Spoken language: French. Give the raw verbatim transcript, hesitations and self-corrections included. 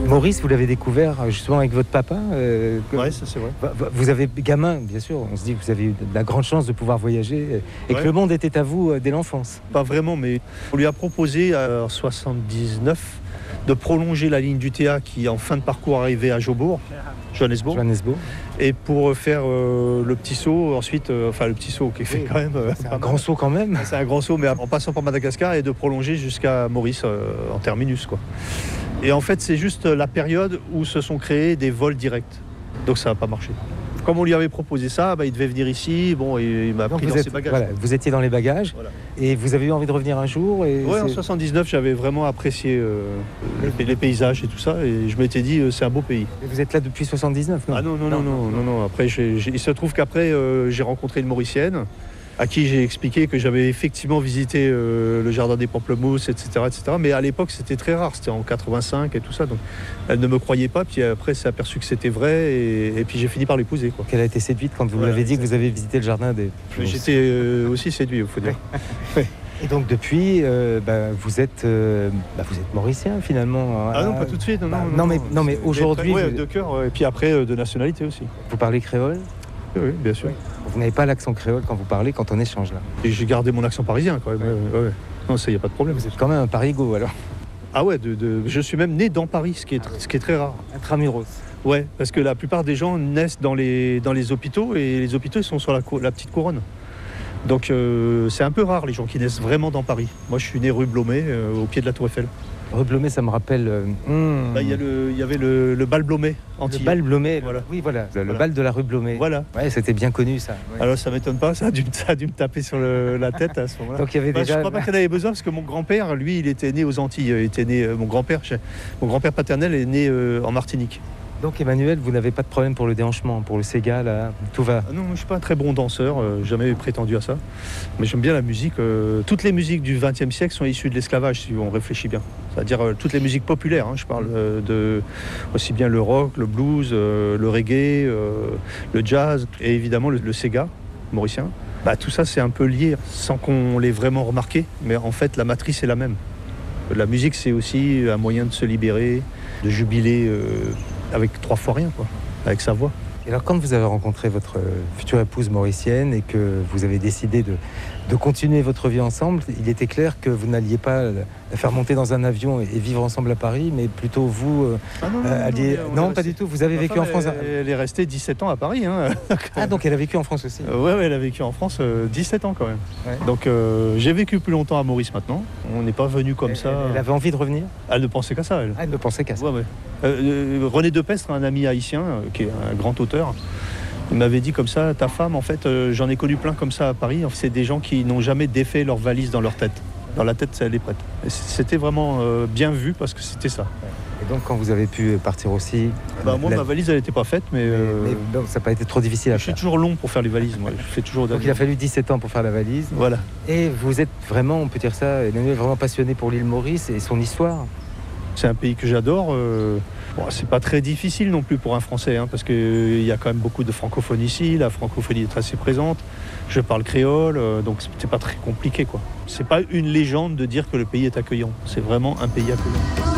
Maurice, vous l'avez découvert justement avec votre papa euh, que... Ouais, ça c'est vrai. Vous avez, gamin, bien sûr, on se dit que vous avez eu de la grande chance de pouvoir voyager et ouais. que le monde était à vous dès l'enfance. Pas vraiment, mais on lui a proposé en soixante-dix-neuf de prolonger la ligne du T A qui en fin de parcours arrivait à Jobourg, Johannesburg, Johannesburg. Et pour faire euh, le petit saut, ensuite, euh, enfin le petit saut qui est fait oui, quand même. Euh, c'est un grand saut quand même. C'est un grand saut, mais en passant par Madagascar et de prolonger jusqu'à Maurice euh, en terminus, quoi. Et en fait, c'est juste la période où se sont créés des vols directs. Donc ça n'a pas marché. Comme on lui avait proposé ça, bah, il devait venir ici. Bon, et il m'a Donc pris vous dans êtes, ses bagages. Voilà, vous étiez dans les bagages voilà. Et vous avez eu envie de revenir un jour. Et ouais, en soixante-dix-neuf, j'avais vraiment apprécié euh, les, les paysages et tout ça. Et je m'étais dit, euh, c'est un beau pays. Et vous êtes là depuis soixante-dix-neuf, non? Ah non, non, non, non, non, non, non. Après, j'ai, j'ai, il se trouve qu'après, euh, j'ai rencontré une Mauricienne à qui j'ai expliqué que j'avais effectivement visité euh, le jardin des Pamplemousses, et cetera, et cetera. Mais à l'époque, c'était très rare, c'était en quatre-vingt-cinq et tout ça. Donc, elle ne me croyait pas. Puis après, elle s'est aperçue que c'était vrai. Et, et puis, j'ai fini par l'épouser, quoi. Elle a été séduite quand vous voilà, lui avez dit que vous avez visité le jardin des Pamplemousses. J'étais euh, aussi séduit, il faut dire. Ouais. Et donc depuis, euh, bah, vous êtes, euh, bah, vous êtes mauricien finalement. Ah non, pas tout de suite. Non, bah, non, non, mais non, mais aujourd'hui, ouais, vous... de cœur. Et puis après, euh, de nationalité aussi. Vous parlez créole? Oui, bien sûr. Oui. Vous n'avez pas l'accent créole quand vous parlez, quand on échange là? Et j'ai gardé mon accent parisien quand même. Ouais. Ouais, ouais. Non, ça, il n'y a pas de problème. Vous êtes quand même un parigo alors? Ah ouais, de, de... je suis même né dans Paris, ce qui est, ah, ce qui est très rare. Intramuros. Ouais, parce que la plupart des gens naissent dans les, dans les hôpitaux et les hôpitaux ils sont sur la, la petite couronne. Donc euh, c'est un peu rare les gens qui naissent vraiment dans Paris. Moi je suis né rue Blomet, euh, au pied de la Tour Eiffel. Rue Blomet, ça me rappelle... Euh, hmm. bah, y, a le, y avait le, le bal Blomet entier. Le bal Blomet, voilà. Oui voilà, le, voilà. le bal de la rue Blomet. Voilà. Ouais, c'était bien connu ça. Ouais. Alors ça m'étonne pas, ça a dû, ça a dû me taper sur le, la tête à ce moment-là. Donc il y avait bah, déjà... Je crois pas qu'il en avait besoin parce que mon grand-père, lui, il était né aux Antilles. Il était né, mon grand-père, mon grand-père paternel est né euh, en Martinique. Donc Emmanuel, vous n'avez pas de problème pour le déhanchement, pour le Sega, là, tout va? Ah non, je ne suis pas un très bon danseur, euh, jamais prétendu à ça. Mais j'aime bien la musique. Euh, toutes les musiques du vingtième siècle sont issues de l'esclavage, si on réfléchit bien. C'est-à-dire euh, toutes les musiques populaires. Hein, je parle euh, de aussi bien le rock, le blues, euh, le reggae, euh, le jazz et évidemment le, le Sega mauricien. Bah, tout ça, c'est un peu lié, sans qu'on l'ait vraiment remarqué. Mais en fait, la matrice est la même. La musique, c'est aussi un moyen de se libérer, de jubiler... Euh, avec trois fois rien, quoi, avec sa voix. Et alors, quand vous avez rencontré votre future épouse mauricienne et que vous avez décidé de, de continuer votre vie ensemble, il était clair que vous n'alliez pas la faire monter dans un avion et vivre ensemble à Paris, mais plutôt vous euh, ah non, non, euh, alliez... non, non pas du tout. Vous avez vécu en France. Elle, elle est restée dix-sept ans à Paris. Hein. Ah, donc elle a vécu en France aussi. euh, ouais, ouais, elle a vécu en France euh, dix-sept ans quand même. Ouais. Donc euh, j'ai vécu plus longtemps à Maurice maintenant. On n'est pas venu comme elle, ça. Elle avait envie de revenir. Elle ne pensait qu'à ça. Elle, ah, elle ne pensait qu'à ça. Ouais, ouais. Euh, euh, René Depestre, un ami haïtien euh, qui est un grand auteur. Il m'avait dit comme ça, ta femme, en fait, euh, j'en ai connu plein comme ça à Paris. C'est des gens qui n'ont jamais défait leur valise dans leur tête. Dans la tête, elle est prête. Et c'était vraiment euh, bien vu parce que c'était ça. Et donc, quand vous avez pu partir aussi... Bah, moi, la... ma valise, elle n'était pas faite, mais... Euh... mais, mais donc, ça n'a pas été trop difficile à je faire. Je suis toujours long pour faire les valises, moi. Je fais toujours... Donc, il a fallu dix-sept ans pour faire la valise. Voilà. Et vous êtes vraiment, on peut dire ça, Emmanuel, vraiment passionné pour l'île Maurice et son histoire. C'est un pays que j'adore. Euh... Bon, c'est pas très difficile non plus pour un Français, hein, parce qu'il euh, y a quand même beaucoup de francophones ici. La francophonie est assez présente. Je parle créole, euh, donc c'est pas très compliqué, quoi. C'est pas une légende de dire que le pays est accueillant. C'est vraiment un pays accueillant.